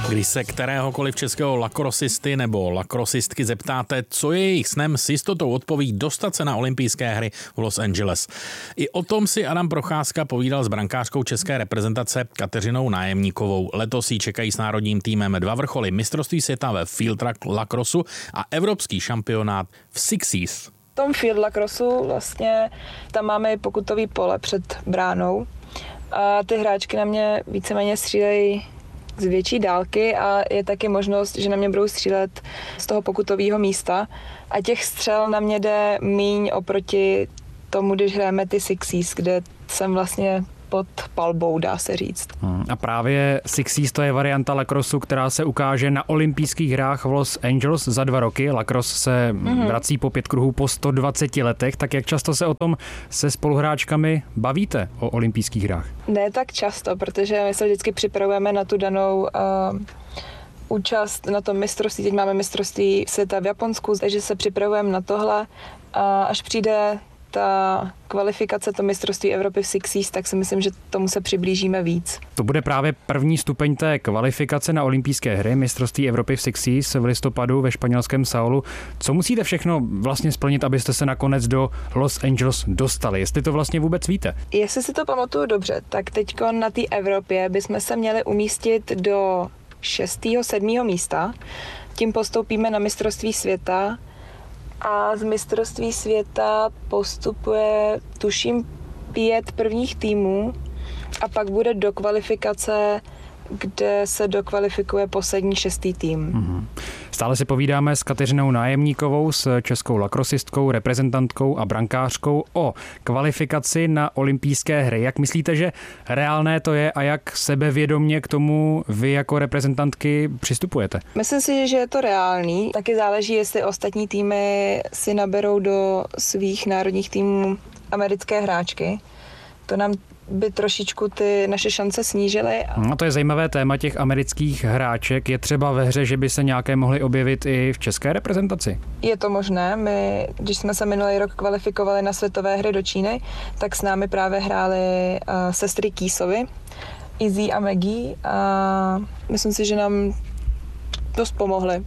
Když se kteréhokoliv českého lakrosisty nebo lakrosistky zeptáte, co je jejich snem, s jistotou odpoví dostat se na olympijské hry v Los Angeles. I o tom si Adam Procházka povídal s brankářkou české reprezentace Kateřinou Nájemníkovou. Letos jí čekají s národním týmem 2 vrcholy: mistrovství světa ve field lacrossu a evropský šampionát v sixties. V tom field lacrossu vlastně tam máme i pokutový pole před bránou a ty hráčky na mě víceméně střílejí z větší dálky a je taky možnost, že na mě budou střílet z toho pokutového místa a těch střel na mě jde míň oproti tomu, když hrajeme ty sixties, kde jsem vlastně pod palbou, dá se říct. A právě sixties to je varianta lacrossu, která se ukáže na olympijských hrách v Los Angeles za 2 roky. Lacrosse se vrací po 5 kruhů po 120 letech. Tak jak často se o tom se spoluhráčkami bavíte o olympijských hrách? Ne tak často, protože my se vždycky připravujeme na tu danou účast na tom mistrovství. Teď máme mistrovství světa v Japonsku, takže se připravujeme na tohle. A až přijde ta kvalifikace, to mistrovství Evropy v sixties, tak si myslím, že tomu se přiblížíme víc. To bude právě první stupeň té kvalifikace na olympijské hry, mistrovství Evropy v sixties v listopadu ve španělském Saulu. Co musíte všechno vlastně splnit, abyste se nakonec do Los Angeles dostali? Jestli to vlastně vůbec víte? Jestli si to pamatuju dobře, tak teďko na té Evropě bychom se měli umístit do 6. 7. místa. Tím postoupíme na mistrovství světa. A z mistrovství světa postupuje, tuším, 5 prvních týmů a pak bude do kvalifikace, kde se dokvalifikuje poslední 6. tým. Stále si povídáme s Kateřinou Nájemníkovou, s českou lakrosistkou, reprezentantkou a brankářkou o kvalifikaci na olympijské hry. Jak myslíte, že reálné to je a jak sebevědomně k tomu vy jako reprezentantky přistupujete? Myslím si, že je to reálný. Taky záleží, jestli ostatní týmy si naberou do svých národních týmů americké hráčky. To nám by trošičku ty naše šance snížily. No to je zajímavé téma těch amerických hráček. Je třeba ve hře, že by se nějaké mohly objevit i v české reprezentaci? Je to možné. My, když jsme se minulý rok kvalifikovali na světové hry do Číny, tak s námi právě hrály sestry Kýsovy, Izzy a Maggie, a myslím si, že nám dost pomohly.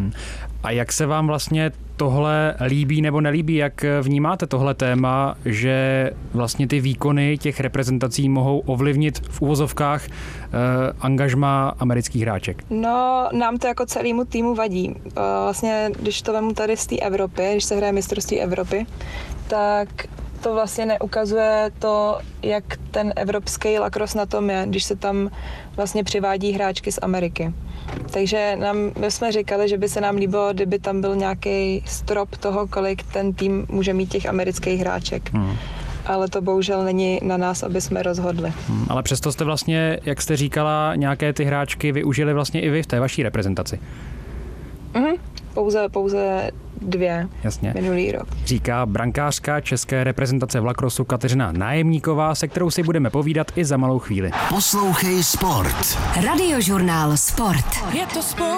A jak se vám vlastně tohle líbí nebo nelíbí? Jak vnímáte tohle téma, že vlastně ty výkony těch reprezentací mohou ovlivnit v uvozovkách angažmá amerických hráček? No, nám to jako celému týmu vadí. Vlastně, když to vemu tady z té Evropy, když se hraje mistrovství Evropy, tak to vlastně neukazuje to, jak ten evropský lacrosse na tom je, když se tam vlastně přivádí hráčky z Ameriky. Takže my jsme říkali, že by se nám líbilo, kdyby tam byl nějaký strop toho, kolik ten tým může mít těch amerických hráček. Ale to bohužel není na nás, aby jsme rozhodli. Ale přesto jste vlastně, jak jste říkala, nějaké ty hráčky využili vlastně i vy v té vaší reprezentaci. Pouze 2. Jasně. Minulý rok. Říká brankářka české reprezentace v lacrossu Kateřina Nájemníková, se kterou si budeme povídat i za malou chvíli. Poslouchej Sport. Radiožurnál Sport. Je to sport.